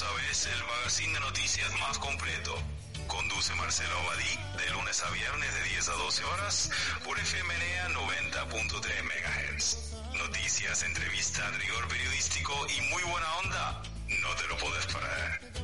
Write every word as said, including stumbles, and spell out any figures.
sabes, el magazine de noticias más completo. Conduce Marcelo Abadí de lunes a viernes de diez a doce horas por F M N A noventa punto tres megahertz. Noticias, entrevista, rigor periodístico y muy buena onda. No te lo puedes perder.